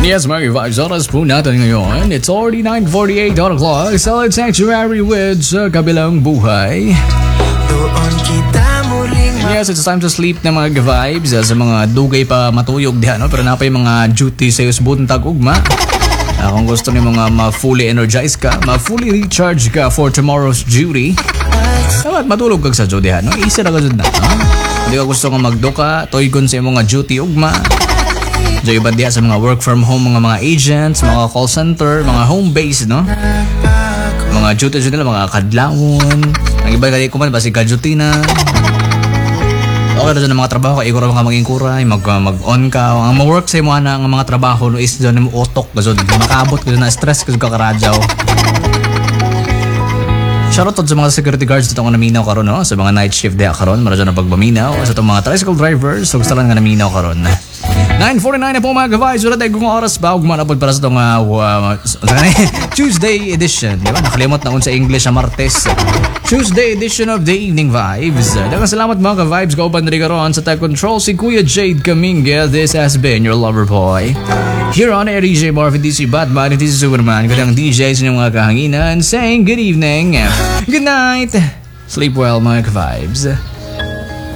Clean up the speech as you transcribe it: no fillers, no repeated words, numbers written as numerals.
Yes, mga vibes, oras po natin ngayon. It's already 9:48 o'clock. Solid Sanctuary with sa kabilang buhay. Doon kita muling Yes, it's time to sleep na mga vibes. Sa mga dugay pa matuyog diyan, no? Pero napay mga duty sa usbon tag-ugma. Kung gusto ni mga ma-fully energized ka, ma-fully recharge ka for tomorrow's duty, dapat matulog kag sa duty, no? Isa na ka dyan na, no? Hindi ka gusto nga magduka, toygon sa mga duty ugma. Diyo iba diya sa mga work from home, mga agents, mga call center, mga home base, no? Mga duty nila, mga kadlawon. Ang iba kaya kuman, basi ka-duty na. Okay na dyan ang mga trabaho, kaya ikura ka maging kuray, mag-on ka. Ang ma-work sa mga ang mga trabaho, no, is dyan yung utok, kasi makabot, kasi na-stress, kasi kakaradyaw. Shoutout sa mga security guards dito nga naminaw karon, no? Sa mga night shift diya karon, mara dyan ang pagbaminaw. Sa itong mga tricycle drivers, so gusto lang nga naminaw karon. 9:49 na po mga guys, wala tayo kung oras ba, humanapod para sa itong Tuesday edition. Diba? Nakalimot na sa English sa Martes. Tuesday edition of the Evening Vibes. Dagang salamat mga ka-vibes, kauban rin karon sa Tech Control, si Kuya Jade Kaminga. This has been your lover boy. Here on Air DJ Marvin, DC Batman, and DC Superman. Kanyang DJ sa inyong mga kahanginan, saying good evening, good night, sleep well mga ka-vibes.